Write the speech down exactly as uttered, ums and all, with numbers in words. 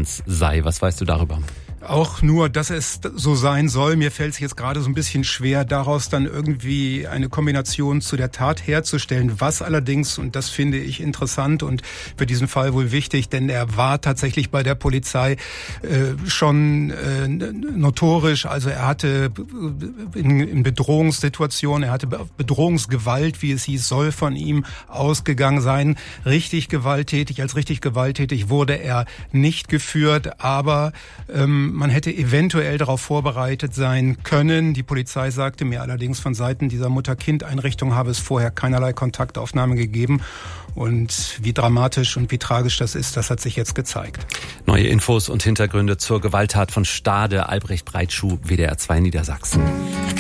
Täterschwanz sei. Was weißt du darüber? Auch nur, dass es so sein soll. Mir fällt es jetzt gerade so ein bisschen schwer, daraus dann irgendwie eine Kombination zu der Tat herzustellen. Was allerdings, und das finde ich interessant und für diesen Fall wohl wichtig, denn er war tatsächlich bei der Polizei äh, schon äh, notorisch. Also er hatte in, in Bedrohungssituationen, er hatte Bedrohungsgewalt, wie es hieß, soll von ihm ausgegangen sein. Richtig gewalttätig, als richtig gewalttätig wurde er nicht geführt, aber ähm, man hätte eventuell darauf vorbereitet sein können. Die Polizei sagte mir allerdings, von Seiten dieser Mutter-Kind-Einrichtung habe es vorher keinerlei Kontaktaufnahme gegeben. Und wie dramatisch und wie tragisch das ist, das hat sich jetzt gezeigt. Neue Infos und Hintergründe zur Gewalttat von Stade, Albrecht Breitschuh, W D R zwei Niedersachsen.